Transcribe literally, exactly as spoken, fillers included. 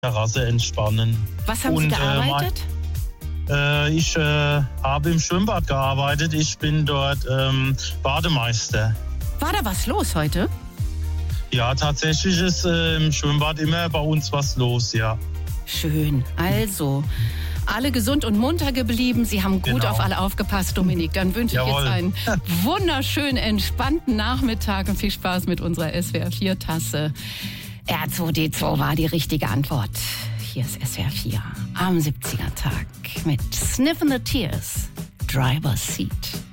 Terrasse entspannen. Was haben Sie Und, gearbeitet? Äh, mein, äh, ich äh, habe im Schwimmbad gearbeitet. Ich bin dort ähm, Bademeister. War da was los heute? Ja, tatsächlich ist äh, im Schwimmbad immer bei uns was los, ja. Schön. Also, alle gesund und munter geblieben. Sie haben gut Genau. auf alle aufgepasst, Dominik. Dann wünsche ich Jawohl. jetzt einen wunderschönen, entspannten Nachmittag und viel Spaß mit unserer S W R vier Tasse. R zwei D zwei war die richtige Antwort. Hier ist S W R vier am siebziger Tag mit Sniffin' the Tears, Driver's Seat.